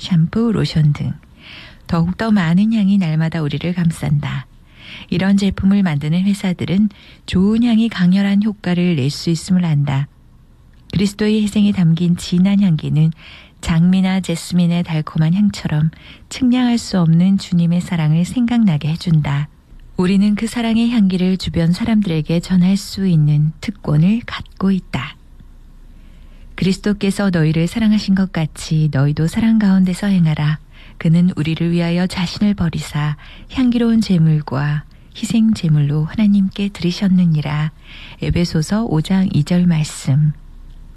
샴푸, 로션 등 더욱더 많은 향이 날마다 우리를 감싼다. 이런 제품을 만드는 회사들은 좋은 향이 강렬한 효과를 낼 수 있음을 안다. 그리스도의 희생이 담긴 진한 향기는 장미나 제스민의 달콤한 향처럼 측량할 수 없는 주님의 사랑을 생각나게 해준다. 우리는 그 사랑의 향기를 주변 사람들에게 전할 수 있는 특권을 갖고 있다. 그리스도께서 너희를 사랑하신 것 같이 너희도 사랑 가운데서 행하라. 그는 우리를 위하여 자신을 버리사 향기로운 제물과 희생 제물로 하나님께 드리셨느니라. 에베소서 5장 2절 말씀.